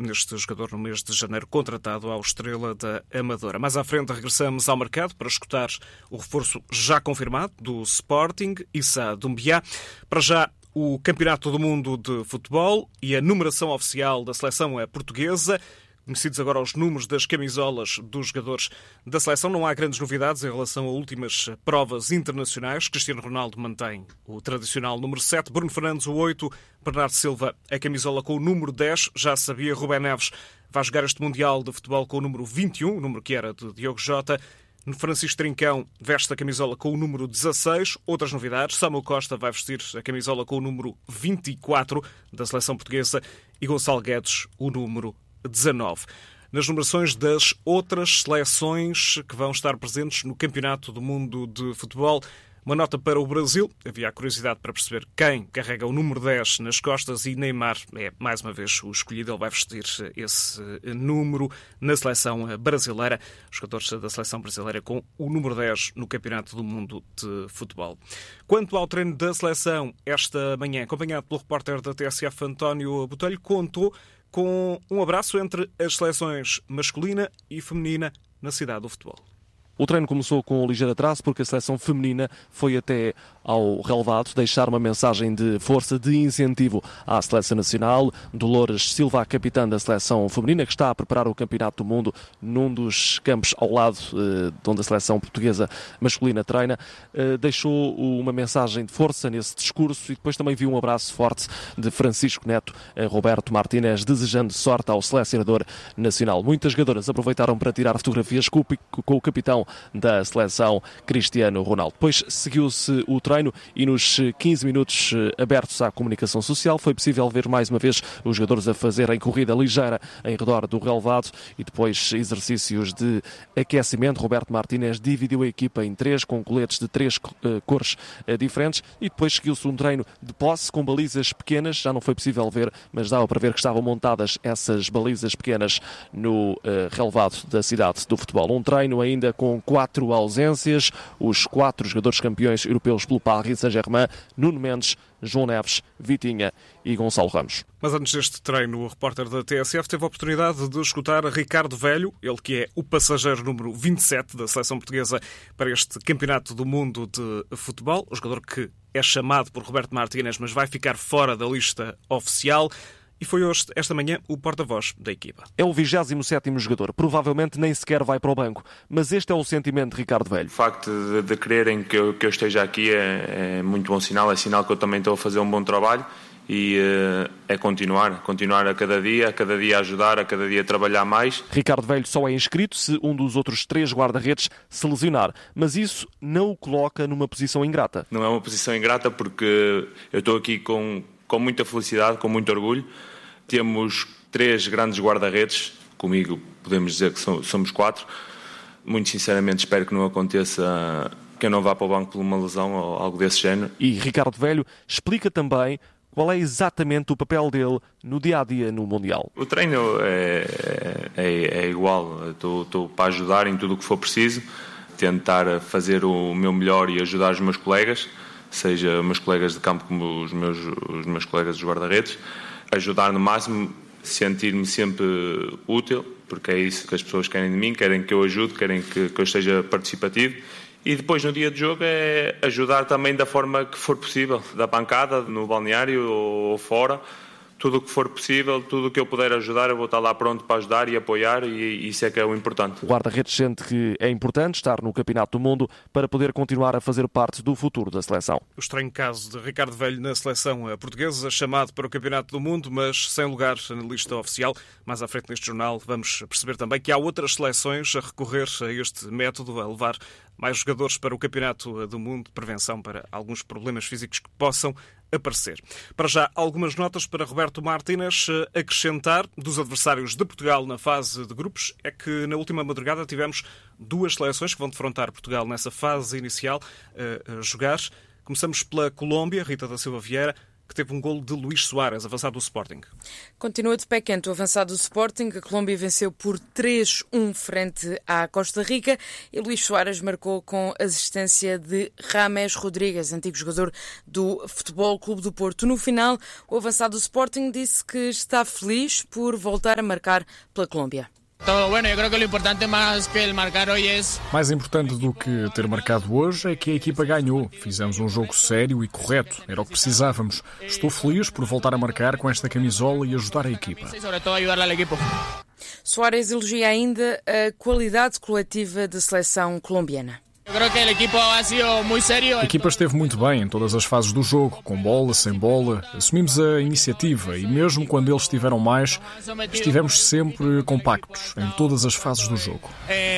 neste jogador no mês de janeiro contratado ao Estrela da Amadora. Mais à frente regressamos ao mercado para escutar o reforço já confirmado do Sporting, Issa Doumbia. Para já, o Campeonato do Mundo de Futebol e a numeração oficial da seleção portuguesa. Conhecidos agora os números das camisolas dos jogadores da seleção, não há grandes novidades em relação a últimas provas internacionais. Cristiano Ronaldo mantém o tradicional número 7, Bruno Fernandes o 8, Bernardo Silva a camisola com o número 10, já sabia, Rubén Neves vai jogar este Mundial de Futebol com o número 21, o número que era de Diogo Jota. Francisco Trincão veste a camisola com o número 16. Outras novidades, Samuel Costa vai vestir a camisola com o número 24 da seleção portuguesa e Gonçalo Guedes o número 19. Nas numerações das outras seleções que vão estar presentes no Campeonato do Mundo de Futebol, uma nota para o Brasil. Havia a curiosidade para perceber quem carrega o número 10 nas costas e Neymar é, mais uma vez, o escolhido. Ele vai vestir esse número na seleção brasileira. Os jogadores da seleção brasileira com o número 10 no Campeonato do Mundo de Futebol. Quanto ao treino da seleção, esta manhã, acompanhado pelo repórter da TSF, António Botelho, contou com um abraço entre as seleções masculina e feminina na cidade do futebol. O treino começou com um ligeiro atraso porque a seleção feminina foi até ao relvado deixar uma mensagem de força, de incentivo à seleção nacional. Dolores Silva, a capitã da seleção feminina, que está a preparar o Campeonato do Mundo num dos campos ao lado de onde a seleção portuguesa masculina treina, deixou uma mensagem de força nesse discurso e depois também viu um abraço forte de Francisco Neto a Roberto Martínez, desejando sorte ao selecionador nacional. Muitas jogadoras aproveitaram para tirar fotografias com o capitão da seleção, Cristiano Ronaldo. Depois seguiu-se o treino e nos 15 minutos abertos à comunicação social foi possível ver mais uma vez os jogadores a fazerem corrida ligeira em redor do relvado e depois exercícios de aquecimento. Roberto Martínez dividiu a equipa em 3 com coletes de 3 cores diferentes e depois seguiu-se um treino de posse com balizas pequenas. Já não foi possível ver, mas dava para ver que estavam montadas essas balizas pequenas no relvado da cidade do futebol. Um treino ainda com 4 ausências, os 4 jogadores campeões europeus pelo Paris Saint-Germain, Nuno Mendes, João Neves, Vitinha e Gonçalo Ramos. Mas antes deste treino, o repórter da TSF teve a oportunidade de escutar Ricardo Velho, ele que é o passageiro número 27 da seleção portuguesa para este Campeonato do Mundo de Futebol, o jogador que é chamado por Roberto Martínez, mas vai ficar fora da lista oficial. E foi hoje, esta manhã, o porta-voz da equipa. É o 27º jogador. Provavelmente nem sequer vai para o banco. Mas este é o sentimento de Ricardo Velho. O facto de quererem que eu esteja aqui é muito bom sinal. É sinal que eu também estou a fazer um bom trabalho. E é continuar a cada dia a ajudar, a cada dia a trabalhar mais. Ricardo Velho só é inscrito se um dos outros 3 guarda-redes se lesionar. Mas isso não o coloca numa posição ingrata. Não é uma posição ingrata porque eu estou aqui com muita felicidade, com muito orgulho. Temos 3 grandes guarda-redes, comigo podemos dizer que somos 4. Muito sinceramente espero que não aconteça que eu não vá para o banco por uma lesão ou algo desse género. E Ricardo Velho explica também qual é exatamente o papel dele no dia-a-dia no Mundial. O treino é igual, estou para ajudar em tudo o que for preciso, tentar fazer o meu melhor e ajudar os meus colegas, seja meus colegas de campo como os meus colegas dos guarda-redes, ajudar no máximo, sentir-me sempre útil, porque é isso que as pessoas querem de mim, querem que eu ajude, querem que eu esteja participativo. E depois no dia de jogo é ajudar também da forma que for possível, da pancada, no balneário ou fora. Tudo o que for possível, tudo o que eu puder ajudar, eu vou estar lá pronto para ajudar e apoiar, e isso é que é o importante. O guarda-redes sente que é importante estar no Campeonato do Mundo para poder continuar a fazer parte do futuro da seleção. O estranho caso de Ricardo Velho na seleção portuguesa, chamado para o Campeonato do Mundo, mas sem lugar na lista oficial. Mais à frente neste jornal vamos perceber também que há outras seleções a recorrer a este método, a levar mais jogadores para o Campeonato do Mundo, prevenção para alguns problemas físicos que possam aparecer. Para já, algumas notas para Roberto Martínez. Acrescentar dos adversários de Portugal na fase de grupos é que na última madrugada tivemos 2 seleções que vão defrontar Portugal nessa fase inicial a jogar. Começamos pela Colômbia, Rita da Silva Vieira. que teve um golo de Luís Soares, avançado do Sporting. Continua de pé quente o avançado do Sporting. A Colômbia venceu por 3-1 frente à Costa Rica e Luís Soares marcou com assistência de James Rodríguez, antigo jogador do Futebol Clube do Porto. No final, o avançado do Sporting disse que está feliz por voltar a marcar pela Colômbia. Mais importante do que ter marcado hoje é que a equipa ganhou. Fizemos um jogo sério e correto. Era o que precisávamos. Estou feliz por voltar a marcar com esta camisola e ajudar a equipa. Soares elogia ainda a qualidade coletiva da seleção colombiana. A equipa esteve muito bem em todas as fases do jogo, com bola, sem bola. Assumimos a iniciativa e mesmo quando eles estiveram mais, estivemos sempre compactos em todas as fases do jogo.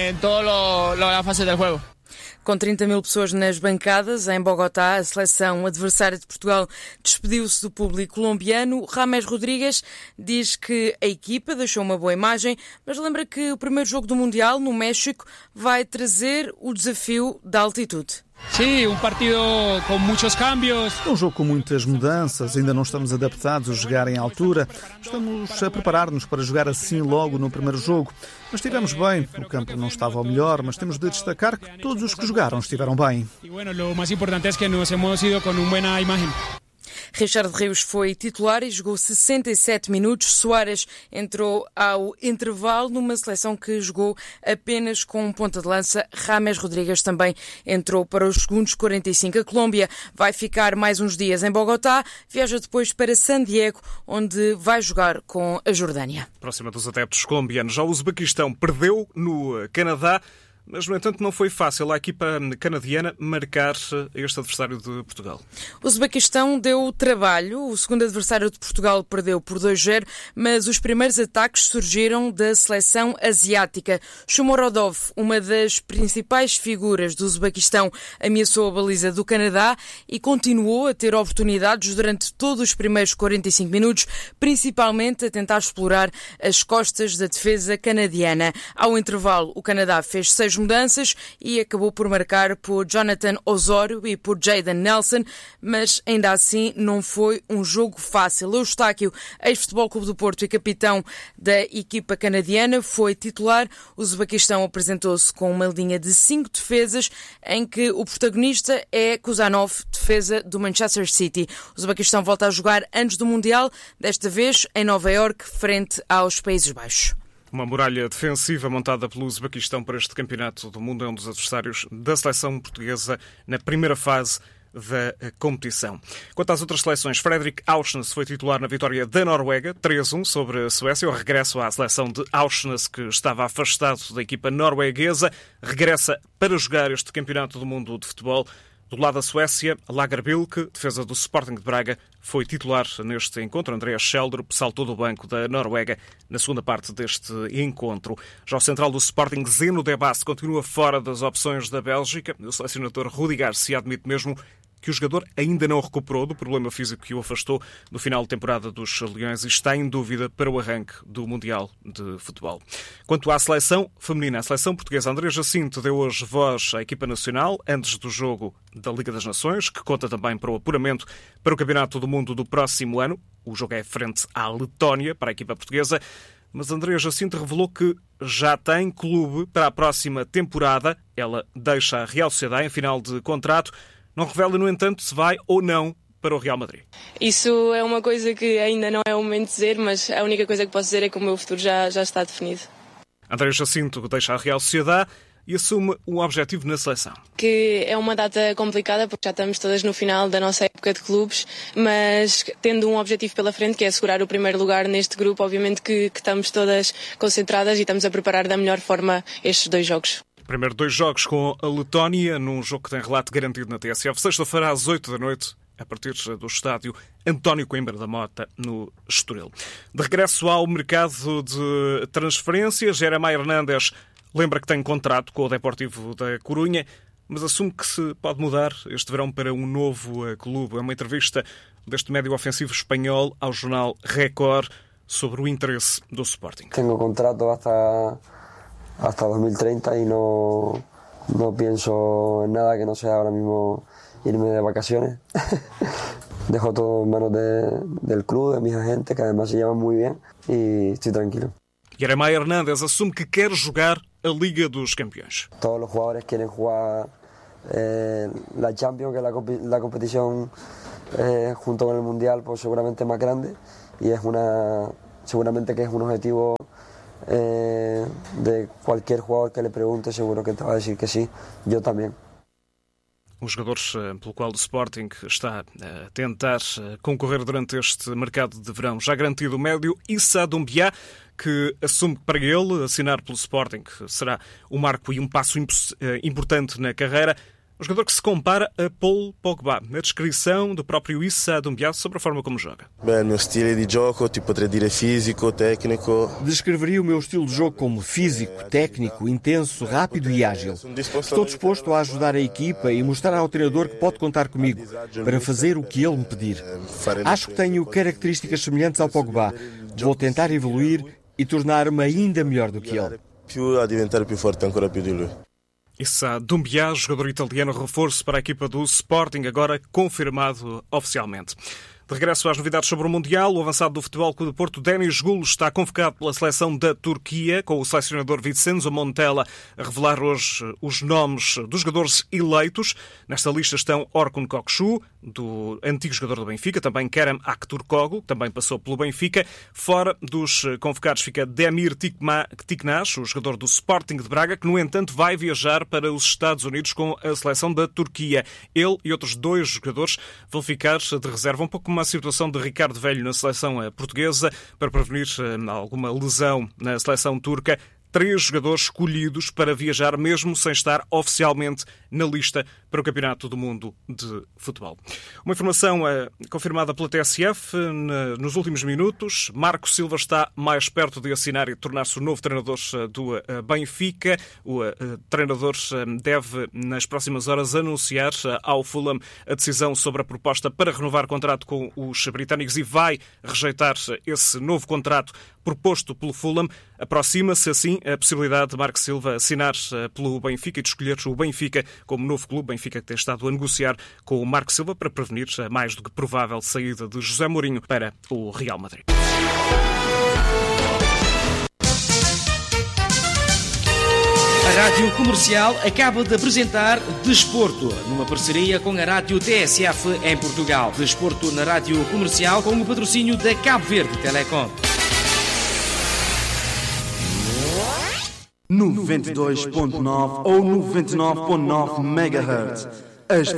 Com 30 mil pessoas nas bancadas, em Bogotá, a seleção adversária de Portugal despediu-se do público colombiano. James Rodríguez diz que a equipa deixou uma boa imagem, mas lembra que o primeiro jogo do Mundial, no México, vai trazer o desafio da altitude. Sim, um partido com muitos cambios. Um jogo com muitas mudanças, ainda não estamos adaptados a jogar em altura. Estamos a preparar-nos para jogar assim logo no primeiro jogo. Mas estivemos bem, o campo não estava ao melhor, mas temos de destacar que todos os que jogaram estiveram bem. E bueno, lo mais importante é que nos hemos ido com uma boa imagem. Richard Rios foi titular e jogou 67 minutos. Soares entrou ao intervalo numa seleção que jogou apenas com um ponta de lança. James Rodríguez também entrou para os segundos 45. A Colômbia vai ficar mais uns dias em Bogotá, viaja depois para San Diego, onde vai jogar com a Jordânia. Próxima dos adeptos colombianos, já o Uzbequistão perdeu no Canadá. Mas, no entanto, não foi fácil à equipa canadiana marcar este adversário de Portugal. O Uzbequistão deu trabalho. O segundo adversário de Portugal perdeu por 2-0, mas os primeiros ataques surgiram da seleção asiática. Shomorodov, uma das principais figuras do Uzbequistão, ameaçou a baliza do Canadá e continuou a ter oportunidades durante todos os primeiros 45 minutos, principalmente a tentar explorar as costas da defesa canadiana. Ao intervalo, o Canadá fez 6 mudanças e acabou por marcar por Jonathan Osório e por Jayden Nelson, mas ainda assim não foi um jogo fácil. Eustáquio, ex-Futebol Clube do Porto e capitão da equipa canadiana, foi titular. O Uzbequistão apresentou-se com uma linha de 5 defesas, em que o protagonista é Kuzanov, defesa do Manchester City. O Uzbequistão volta a jogar antes do Mundial, desta vez em Nova Iorque, frente aos Países Baixos. Uma muralha defensiva montada pelo Uzbequistão para este campeonato do mundo é um dos adversários da seleção portuguesa na primeira fase da competição. Quanto às outras seleções, Fredrik Aursnes foi titular na vitória da Noruega, 3-1 sobre a Suécia. O regresso à seleção de Aursnes, que estava afastado da equipa norueguesa, regressa para jogar este campeonato do mundo de futebol. Do lado da Suécia, Lagerbilke, defesa do Sporting de Braga, foi titular neste encontro. Andreas Schjelderup saltou do banco da Noruega na segunda parte deste encontro. Já o central do Sporting, Zeno de Basse, continua fora das opções da Bélgica. O selecionador Rudi Garcia admite mesmo que o jogador ainda não recuperou do problema físico que o afastou no final de temporada dos Leões e está em dúvida para o arranque do Mundial de Futebol. Quanto à seleção feminina, a seleção portuguesa, André Jacinto deu hoje voz à equipa nacional antes do jogo da Liga das Nações, que conta também para o apuramento para o Campeonato do Mundo do próximo ano. O jogo é frente à Letónia, para a equipa portuguesa, mas André Jacinto revelou que já tem clube para a próxima temporada. Ela deixa a Real Sociedade em final de contrato. Não revela, no entanto, se vai ou não para o Real Madrid. Isso é uma coisa que ainda não é o momento de dizer, mas a única coisa que posso dizer é que o meu futuro já está definido. André Jacinto deixa a Real Sociedade e assume um objetivo na seleção. Que é uma data complicada porque já estamos todas no final da nossa época de clubes, mas tendo um objetivo pela frente, que é assegurar o primeiro lugar neste grupo, obviamente que estamos todas concentradas e estamos a preparar da melhor forma estes 2 jogos. Primeiro 2 jogos com a Letónia, num jogo que tem relato garantido na TSF, sexta-feira às 8 da noite, a partir do estádio António Coimbra da Mota, no Estoril. De regresso ao mercado de transferências, Jeremiah Hernández lembra que tem contrato com o Deportivo da Corunha, mas assume que se pode mudar este verão para um novo clube. É uma entrevista deste médio ofensivo espanhol ao jornal Record sobre o interesse do Sporting. Tenho contrato hasta 2030 y no pienso en nada que no sea ahora mismo irme de vacaciones. Dejo todo en manos del club, de mis agentes, que además se llevan muy bien, y estoy tranquilo. Jeremiah Hernández assume que quer jogar a Liga dos Campeões. Todos los jugadores quieren jugar la Champions, que es la competición junto con el Mundial, pues seguramente más grande, y seguramente que es un objetivo de cualquier jugador que le pregunte, seguro que te va a decir que sí, yo también. Os jogadores pelo qual o Sporting está a tentar concorrer durante este mercado de verão já garantido, o médio Issa Doumbia, que assume que para ele assinar pelo Sporting será um marco e um passo importante na carreira. Um jogador que se compara a Paul Pogba, na descrição do próprio Issa Doumbia sobre a forma como joga. Bem, o meu estilo de jogo, poderia dizer físico, técnico. Descreveria o meu estilo de jogo como físico, técnico, intenso, rápido e ágil. Estou disposto a ajudar a equipa e mostrar ao treinador que pode contar comigo para fazer o que ele me pedir. Acho que tenho características semelhantes ao Pogba. Vou tentar evoluir e tornar-me ainda melhor do que ele. A diventar più forte ancora più di lui. Issa Doumbia, jogador italiano, reforço para a equipa do Sporting, agora confirmado oficialmente. De regresso às novidades sobre o Mundial, o avançado do Futebol Clube do Porto, Denis Gulo, está convocado pela seleção da Turquia, com o selecionador Vincenzo Montella a revelar hoje os nomes dos jogadores eleitos. Nesta lista estão Orkun Kökçü, do antigo jogador do Benfica, também Kerem Aktürkoğlu, que também passou pelo Benfica. Fora dos convocados fica Demir Tiknaş, o jogador do Sporting de Braga, que, no entanto, vai viajar para os Estados Unidos com a seleção da Turquia. Ele e outros 2 jogadores vão ficar de reserva, um pouco uma situação de Ricardo Velho na seleção portuguesa, para prevenir alguma lesão na seleção turca. 3 jogadores escolhidos para viajar, mesmo sem estar oficialmente na lista para o Campeonato do Mundo de Futebol. Uma informação confirmada pela TSF nos últimos minutos. Marco Silva está mais perto de assinar e tornar-se o novo treinador do Benfica. O treinador deve, nas próximas horas, anunciar ao Fulham a decisão sobre a proposta para renovar contrato com os britânicos e vai rejeitar esse novo contrato proposto pelo Fulham. Aproxima-se, assim, a possibilidade de Marco Silva assinar pelo Benfica e de escolher o Benfica como novo clube. Benfica que tem estado a negociar com o Marco Silva para prevenir a mais do que provável saída de José Mourinho para o Real Madrid. A Rádio Comercial acaba de apresentar Desporto, numa parceria com a Rádio TSF em Portugal. Desporto na Rádio Comercial com o patrocínio da Cabo Verde Telecom. 92.9 ou 99.9 MHz.